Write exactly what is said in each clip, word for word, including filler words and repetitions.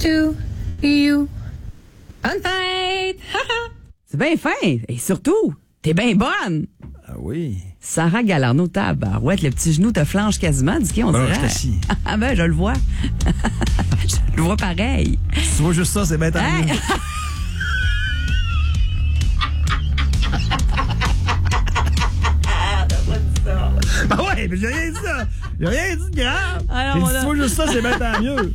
to you. Bonne fête! C'est bien fin. Et surtout, t'es bien bonne. Ah oui. Sarah Galarno, tabarouette, le petit genou te flanche quasiment, Dicky, on Ben, dirait. je t'assis. Ah ben, je le vois. Je le vois pareil. Si tu vois juste ça, c'est bien tant Hey! mieux. Ben ouais, mais j'ai rien dit ça. J'ai rien dit de grave. Ah non, J'ai dit, on si a- tu vois juste ça, c'est bien tant mieux.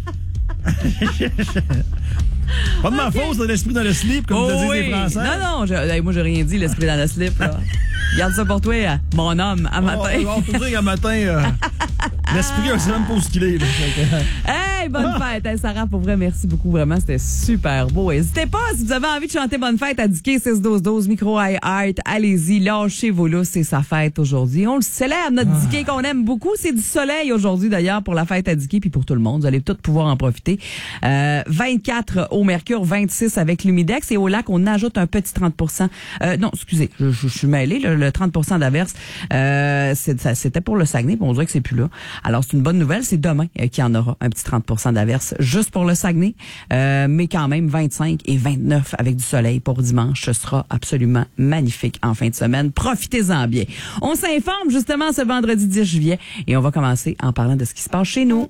Pas de ma faute, c'est l'esprit dans le slip, comme Oh te disent oui. les Français. Non, non, je, hey, moi, j'ai rien dit, l'esprit dans le slip, là. Garde ça pour toi, mon homme, à matin. Oh, on peut dire qu'à matin, euh, l'esprit, on sait même pas où il est. Là. Hey, bonne fête, hey, Sarah, pour vrai, merci beaucoup, vraiment, c'était super beau. N'hésitez pas, si vous avez envie de chanter bonne fête à Dicky six douze douze, Micro High Art, allez-y, lâchez-vous là, c'est sa fête aujourd'hui. On le célèbre, notre Ah. Dicky qu'on aime beaucoup, c'est du soleil aujourd'hui d'ailleurs pour la fête à Dicky, puis pour tout le monde, vous allez tous pouvoir en profiter. Euh, vingt-quatre au Mercure, vingt-six avec l'Humidex, et au lac, on ajoute un petit trente pour cent. Euh, non, excusez, je, je, je suis mêlée, le, le trente pour cent d'averse, euh, c'est, ça, c'était pour le Saguenay, puis on dirait que c'est plus là. Alors, c'est une bonne nouvelle, c'est demain euh, qu'il y en aura un petit trente pour cent d'averse juste pour le Saguenay, euh, mais quand même vingt-cinq et vingt-neuf avec du soleil pour dimanche. Ce sera absolument magnifique en fin de semaine. Profitez-en bien. On s'informe justement ce vendredi dix juillet et on va commencer en parlant de ce qui se passe chez nous.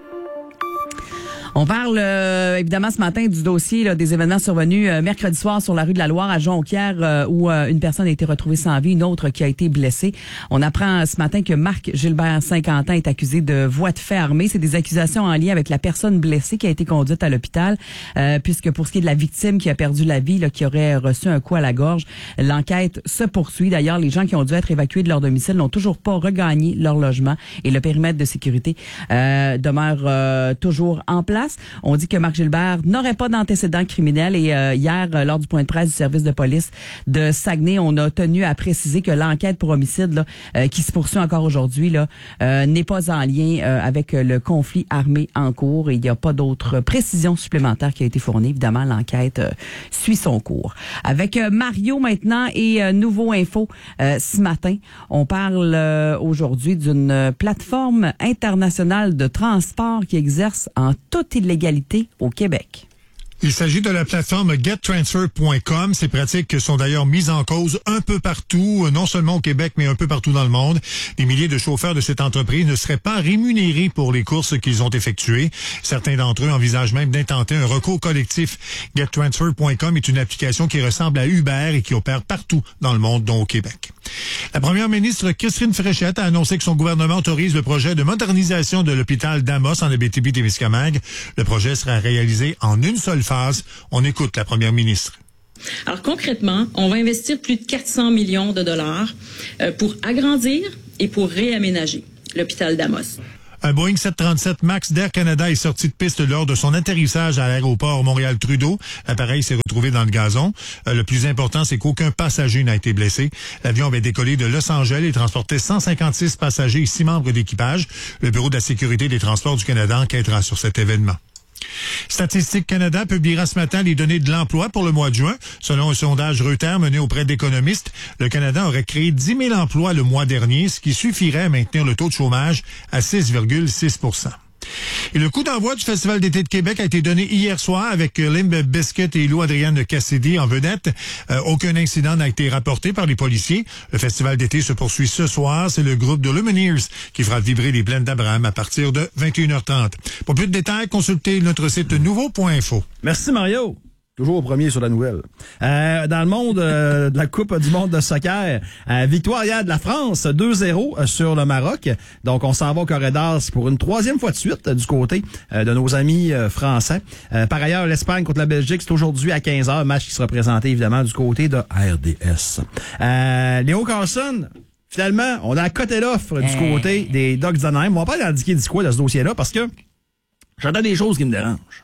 On parle euh, évidemment ce matin du dossier là, des événements survenus euh, mercredi soir sur la rue de la Loire à Jonquière euh, où euh, une personne a été retrouvée sans vie, une autre qui a été blessée. On apprend ce matin que Marc Gilbert, cinquante ans, est accusé de voies de fait armées. C'est des accusations en lien avec la personne blessée qui a été conduite à l'hôpital euh, puisque pour ce qui est de la victime qui a perdu la vie, là, qui aurait reçu un coup à la gorge, l'enquête se poursuit. D'ailleurs, les gens qui ont dû être évacués de leur domicile n'ont toujours pas regagné leur logement et le périmètre de sécurité euh, demeure euh, toujours en place. On dit que Marc Gilbert n'aurait pas d'antécédents criminels et euh, hier, euh, lors du point de presse du service de police de Saguenay, on a tenu à préciser que l'enquête pour homicide là, euh, qui se poursuit encore aujourd'hui là, euh, n'est pas en lien euh, avec le conflit armé en cours et il n'y a pas d'autres précisions supplémentaires qui a été fournies. Évidemment, l'enquête euh, suit son cours. Avec euh, Mario maintenant et euh, Nouveau Info euh, ce matin, on parle euh, aujourd'hui d'une plateforme internationale de transport qui exerce en toute illégalité au Québec. Il s'agit de la plateforme get transfer point com. Ces pratiques sont d'ailleurs mises en cause un peu partout, non seulement au Québec, mais un peu partout dans le monde. Des milliers de chauffeurs de cette entreprise ne seraient pas rémunérés pour les courses qu'ils ont effectuées. Certains d'entre eux envisagent même d'intenter un recours collectif. get transfer point com est une application qui ressemble à Uber et qui opère partout dans le monde, dont au Québec. La première ministre Christine Fréchette a annoncé que son gouvernement autorise le projet de modernisation de l'hôpital d'Amos en Abitibi-Témiscamingue. Le projet sera réalisé en une seule phase. On écoute la première ministre. Alors concrètement, on va investir plus de quatre cents millions de dollars euh, pour agrandir et pour réaménager l'hôpital d'Amos. Un Boeing sept cent trente-sept MAX d'Air Canada est sorti de piste lors de son atterrissage à l'aéroport Montréal-Trudeau. L'appareil s'est retrouvé dans le gazon. Euh, le plus important, c'est qu'aucun passager n'a été blessé. L'avion avait décollé de Los Angeles et transportait cent cinquante-six passagers et six membres d'équipage. Le Bureau de la sécurité des transports du Canada enquêtera sur cet événement. Statistique Canada publiera ce matin les données de l'emploi pour le mois de juin. Selon un sondage Reuters mené auprès d'économistes, le Canada aurait créé dix mille emplois le mois dernier, ce qui suffirait à maintenir le taux de chômage à six virgule six pour cent. Et le coup d'envoi du Festival d'été de Québec a été donné hier soir avec Limp Bizkit et Lou Adrienne Cassidy en vedette. Euh, aucun incident n'a été rapporté par les policiers. Le Festival d'été se poursuit ce soir. C'est le groupe de Lumineers qui fera vibrer les plaines d'Abraham à partir de vingt et une heures trente. Pour plus de détails, consultez notre site nouveau point info. Merci Mario. Toujours au premier sur la nouvelle. Euh, dans le monde euh, de la Coupe du monde de soccer, euh, victoire hier de la France, deux zéro euh, sur le Maroc. Donc, on s'en va au Corridors pour une troisième fois de suite euh, du côté euh, de nos amis euh, français. Euh, par ailleurs, l'Espagne contre la Belgique, c'est aujourd'hui à quinze heures, match qui sera présenté évidemment du côté de R D S. Euh, Léo Carlson, finalement, on a accoté l'offre du côté des Ducks d'Anaheim. On va pas indiquer du quoi de ce dossier-là parce que j'entends des choses qui me dérangent.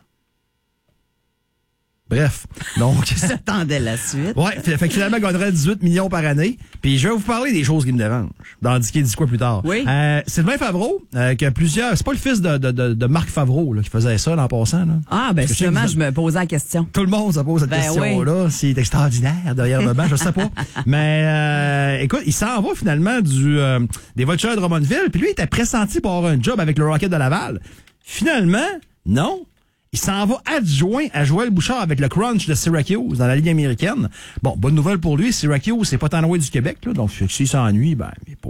Bref, donc... J'attendais la suite. Ouais, fait, fait que finalement, gagnerait dix-huit millions par année. Puis je vais vous parler des choses qui me dérangent. D'indiquer du quoi plus tard. Oui. Euh, Sylvain Favreau, euh, qui a plusieurs... C'est pas le fils de, de, de, de Marc Favreau là, qui faisait ça l'an passant. Là. Ah, ben Parce que justement, je sais que je me posais la question. tout le monde se pose cette Ben question-là. C'est extraordinaire derrière le banc, je sais pas. Mais euh, écoute, il s'en va finalement du euh, des Vultures de Drummondville. Puis lui, il était pressenti pour avoir un job avec le Rocket de Laval. Finalement, non. Il s'en va adjoint à Joël Bouchard avec le Crunch de Syracuse dans la Ligue américaine. Bon, bonne nouvelle pour lui, Syracuse, c'est pas tant loin du Québec, là, donc s'il s'ennuie, ben, il est pas,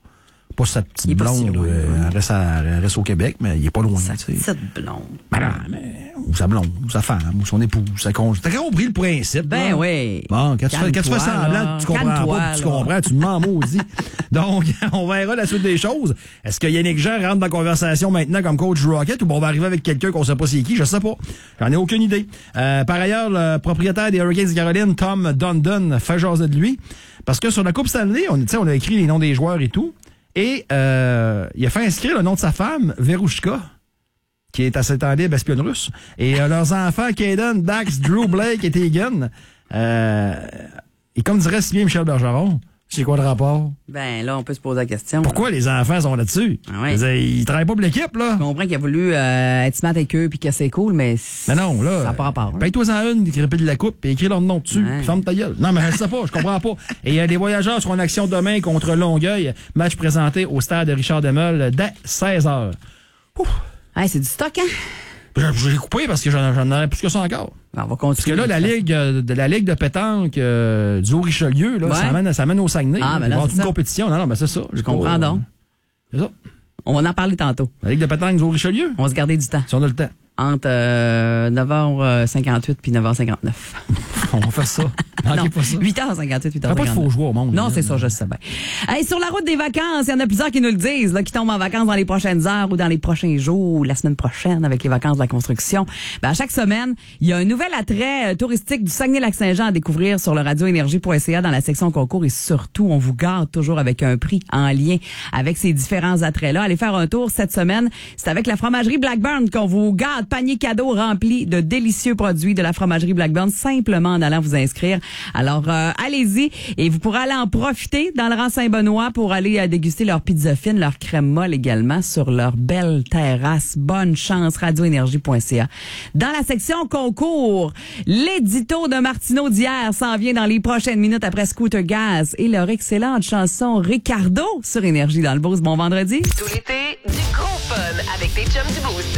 pas sa petite il blonde, si loin, euh, ouais. elle, reste à, elle reste au Québec, mais il est pas loin. Sa tu sais. petite blonde. Ben non, mais, ou sa blonde, ou sa femme, ou son épouse, sa conjointe. T'as compris le principe, Ben là? oui. Bon, quand tu fais, quand tu fais Calme-toi, semblant, là. tu comprends Calme-toi, pas, puis tu là. comprends, tu m'en maudis. Donc, on verra la suite des choses. Est-ce que Yannick Jean rentre dans la conversation maintenant comme coach du Rocket ou bon, on va arriver avec quelqu'un qu'on sait pas c'est qui? Je sais pas. J'en ai aucune idée. Euh, par ailleurs, le propriétaire des Hurricanes de Caroline, Tom Dundon, fait jaser de lui. Parce que sur la Coupe Stanley, on, on a écrit les noms des joueurs et tout. Et euh, il a fait inscrire le nom de sa femme, Verouchka, qui est à cet temps libre espionne russe. Et euh, leurs enfants, Caden, Dax, Drew, Blake et Tegan. Euh, et comme dirait si bien Michel Bergeron, c'est quoi le rapport? Ben là, on peut se poser la question. Pourquoi les enfants sont là-dessus? Ah ouais. Je veux dire, ils travaillent pas pour l'équipe, là. Je comprends qu'il a voulu euh, être smart avec eux puis que c'est cool, mais... Mais non, là. Ça n'a pas rapport. hein. Paye-toi-en une qui répète de la coupe et écris leur nom dessus. Ouais. Puis ferme ta gueule. Non, mais je sais pas, je comprends pas. Et euh, les Voyageurs seront en action demain contre Longueuil. Match présenté au stade de Richard Demel dès seize heures. Ouf. Hey, c'est du stock, hein? J'ai j'ai coupé parce que j'en j'en aurais plus que ça encore. Ben, on va Parce que continuer. là, la ligue euh, de la ligue de pétanque euh, du Haut-Richelieu, là, Ouais. ça mène, ça mène au Saguenay. Ah, là. ben Il va y là, avoir c'est une ça. compétition. Non, non, ben c'est ça. Je comprends donc. C'est ça. On va en parler tantôt. La ligue de pétanque du Haut-Richelieu. On va se garder du temps. Si on a le temps. Entre euh, neuf heures cinquante-huit puis neuf heures cinquante-neuf. On va faire ça. Manquez Non, pas ça. huit heures cinquante-huit, huit Il n'y heures a pas de cinquante-neuf. faux joueurs au monde. Non, là. c'est ça, je sais bien. Hey, sur la route des vacances, il y en a plusieurs qui nous le disent, là, qui tombent en vacances dans les prochaines heures ou dans les prochains jours ou la semaine prochaine avec les vacances de la construction. Ben, à chaque semaine, il y a un nouvel attrait euh, touristique du Saguenay-Lac-Saint-Jean à découvrir sur le radio énergie point c a dans la section concours et surtout, on vous garde toujours avec un prix en lien avec ces différents attraits-là. Allez faire un tour cette semaine. C'est avec la fromagerie Blackburn qu'on vous garde panier cadeau rempli de délicieux produits de la fromagerie Blackburn simplement en allant vous inscrire. Alors, euh, allez-y et vous pourrez aller en profiter dans le rang Saint-Benoît pour aller euh, déguster leur pizza fine, leur crème molle également sur leur belle terrasse. Bonne chance, radio énergie point c a. Dans la section concours, l'édito de Martineau d'hier s'en vient dans les prochaines minutes après Scooter Gaz et leur excellente chanson Ricardo sur Énergie dans le Boost. Bon vendredi. Tout l'été, du gros fun avec tes chums du Boost.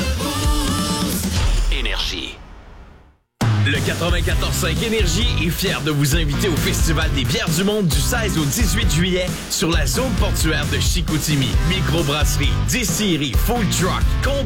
Énergie. Le quatre-vingt-quatorze cinq Énergie est fier de vous inviter au Festival des bières du monde du seize au dix-huit juillet sur la zone portuaire de Chicoutimi. Microbrasserie, distillerie, food truck,